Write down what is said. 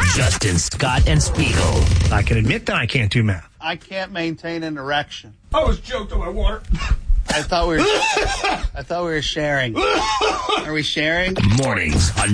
Justin, Scott, and Spiegel. I can admit that I can't do math. I can't maintain an erection. I was choked on my water. I thought we were sharing. Are we sharing? Mornings on